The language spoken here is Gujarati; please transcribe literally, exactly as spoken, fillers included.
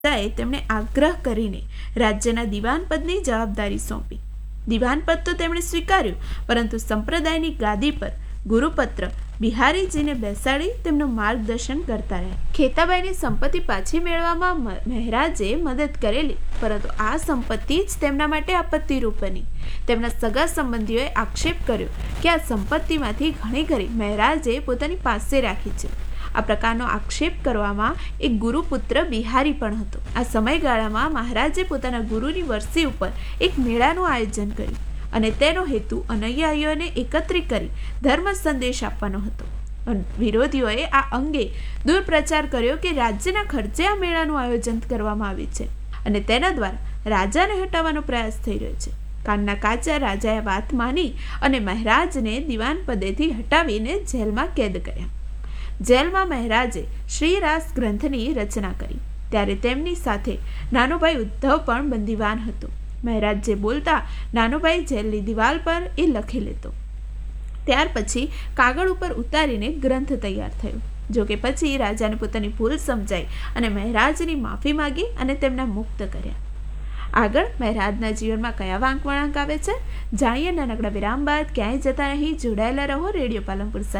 રાજાએ તેમણે આગ્રહ કરીને રાજ્યના દિવાનપદની જવાબદારી સોંપી. દિવાનપદ તો તેમણે સ્વીકાર્યું, પરંતુ સંપ્રદાયની ગાદી પર ગુરુપત્ર બિહારીજીને બેસાડી તેમનું માર્ગદર્શન કરતા રહ્યા. ખેતાબાઈની સંપત્તિ પાછી મેળવવામાં મહારાજે મદદ કરેલી, પરંતુ આ સંપત્તિ જ તેમના માટે આપત્તિરૂપ બની. તેમના સગા સંબંધીઓએ આક્ષેપ કર્યો કે આ સંપત્તિમાંથી ઘણી ખરી મહારાજે પોતાની પાસે રાખી છે. આ પ્રકારનો આક્ષેપ કરવામાં એક ગુરુપુત્ર બિહારી પણ હતો. આ સમયગાળામાં મહારાજે પોતાના ગુરુની વરસી ઉપર એક મેળાનું આયોજન કર્યું અને તેનો હેતુ અનુયાયીઓને એકત્રિત કરી ધર્મ સંદેશ આપવાનો હતો. વિરોધીઓએ આ અંગે દુર્પ્રચાર કર્યો કે રાજ્યના ખર્ચે આ મેળાનું આયોજન કરવામાં આવ્યું છે અને તેના દ્વારા રાજાને હટાવવાનો પ્રયાસ થઈ રહ્યો છે. કાનના કાચા રાજાએ વાત માની અને મહારાજને દિવાન પદેથી હટાવીને જેલમાં કેદ કર્યા. જેલમાં મહારાજે શ્રીરાસ ગ્રંથની રચના કરી. ત્યારે તેમની સાથે નાનોભાઈ ઉદ્ધવ પણ બંદીવાન હતો. મહારાજ જે બોલતા નાનોભાઈ જેલની દિવાલ પર એ લખી લેતો. ત્યાર પછી કાગળ ઉપર ઉતારીને ગ્રંથ તૈયાર થયો. જોકે પછી રાજાને પોતાની ભૂલ સમજાઈ અને મહારાજની માફી માગી અને તેમના મુક્ત કર્યા. આગળ મહારાજના જીવનમાં કયા વાંક વળાંક આવે છે જાણીએ નાનકડા વિરામ બાદ. ક્યાંય જતા નહીં, જોડાયેલા રહો રેડિયો પાલનપુર સાથે.